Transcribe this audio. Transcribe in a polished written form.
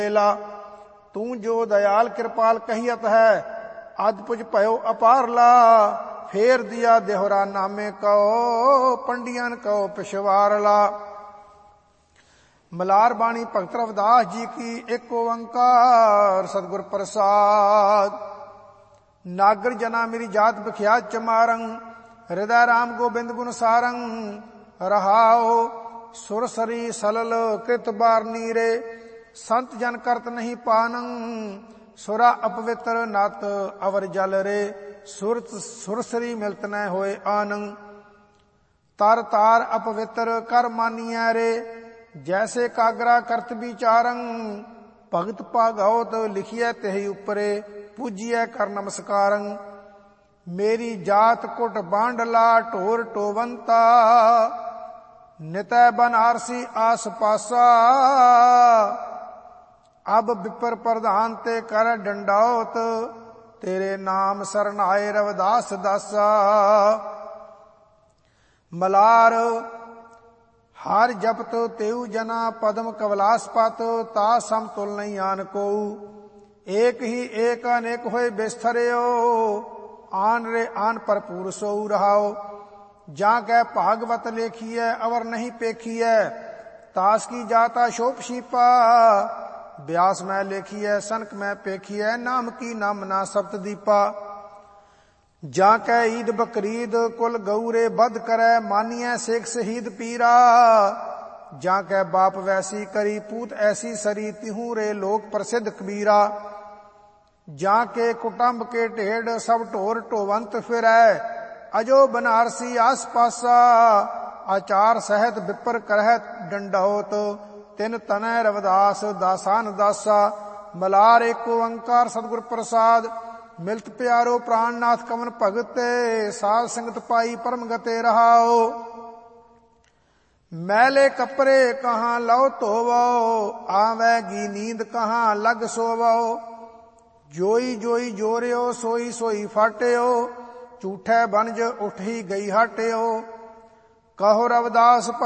ਤੂੰ ਜੋ ਦਇਆਲ ਕਿਰਪਾਲ ਕਹੀਅਤ ਹੈ, ਅਦ ਪੁਜ ਭਇਓ ਅਪਾਰਲਾ। ਫੇਰ ਦਿਆ ਦੇਹੁਰਾ ਨਾਮੇ ਕਉ, ਪੰਡੀਅਨ ਕਉ ਪਿਛਵਾਰਲਾ। ਮਲਾਰ ਬਾਣੀ ਭਗਤ ਰਵਿਦਾਸ ਜੀ ਕੀ। ਇੱਕ ਓੰਕਾਰ ਸਤਿਗੁਰ ਪ੍ਰਸਾਦ। ਨਾਗਰ ਜਨਾ ਮੇਰੀ ਜਾਤ ਬਖਿਆਤ ਚਮਾਰੰ, ਹਿਰਦੈ ਰਾਮ ਗੋਬਿੰਦ ਗੁਣ ਸਾਰੰ। ਰਹਾਉ ਸੁਰਸਰੀ ਸਲਲ ਕ੍ਰਿਤ ਬਾਰ ਨੀਰੇ, ਸੰਤ ਜਨ ਕਰਤ ਨਹੀਂ ਪਾਨੰ। ਸੁਰਾ ਅਪਵਿੱਤਰ ਨਤ ਅਵਰ ਜਲ ਰੇ, ਸੁਰਸਰੀ ਮਿਲਤ ਨ ਹੋਏ ਆਨੰ। ਤਰ ਤਾਰ ਅਪਵਿੱਤਰ ਕਰ ਮਾਨੀਐ ਰੇ, ਜੈਸੇ ਕਾਗਰਾ ਕਰਤ ਵਿਚਾਰੰ। ਭਗਤ ਭਾਗਉਤ ਲਿਖੀਐ ਤਿਹੀ ਉਪਰੇ, ਪੂਜੀਐ ਕਰ ਨਮਸਕਾਰੰ। ਮੇਰੀ ਜਾਤ ਕੁਟ ਬਾਂਡਲਾ ਢੋਰ ਟੋਵੰਤਾ, ਨਿਤੈ ਬਨਾਰਸੀ ਆਸ ਪਾਸਾ। ਅਬ ਵਿਪਰ ਪ੍ਰਧਾਨ ਤੇ ਕਰ ਡੰਡਾਉਤ, ਤੇਰੇ ਨਾਮ ਸਰਨਾਏ ਰਵਿਦਾਸ ਦਾਸਾ। ਮਲਾਰ ਹਰ ਜਪਤ तेउ जना, पदम कवलास पत ता समतुल नहीं आन को। एक ही एक अनेक होए बिस्तरियो, आन रे आन भरपूर सोऊ रहाओ। जा कै भागवत लेखिए अवर नहीं पेखिए, तास की जाता शोप शीपा। ब्यास मैं लेखिए सनक मैं पेखिए, नाम की नामना सप्त दीपा। जा कै ईद बकरीद कुल गौरे बद करे, मानिए सिख शहीद पीरा। जा कै बाप वैसी करी पूत ऐसी सरी, तिहू रे लोक प्रसिद्ध कबीरा। जा के कुटुंब के ढेड़ सब ढोर ढोवंत फिरै, अजो बनारसी आस पासा। आचार सहित विपर करहत डंडौत, तिन तनय रविदास दासान दासा। मलार एक ओंकार सतगुर प्रसाद। मिलत प्यारो प्राणनाथ कवन भगत, साध संगत पाई परम गते रहाओ। मैले कपड़े कहाँ लो धोवो, आवेगी नींद कहाँ लग सोवो। जोई जोई जोरियो सोई सोई फाटियो, झूठे बनज उठ ही गई हटियो। कहो रविदास